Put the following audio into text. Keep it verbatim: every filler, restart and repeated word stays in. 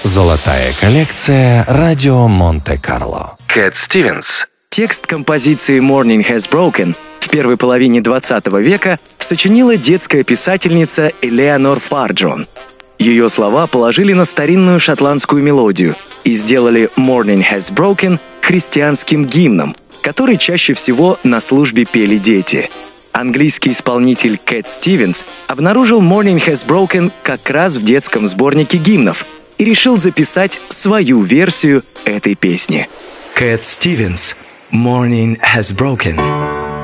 Золотая коллекция «Радио Монте-Карло». Кэт Стивенс. Текст композиции «Morning Has Broken» в первой половине двадцатого века сочинила детская писательница Элеанор Фарджон. Ее слова положили на старинную шотландскую мелодию и сделали «Morning Has Broken» христианским гимном, который чаще всего на службе пели дети. Английский исполнитель Кэт Стивенс обнаружил «Morning Has Broken» как раз в детском сборнике гимнов и решил записать свою версию этой песни. Кэт Стивенс, «Morning Has Broken».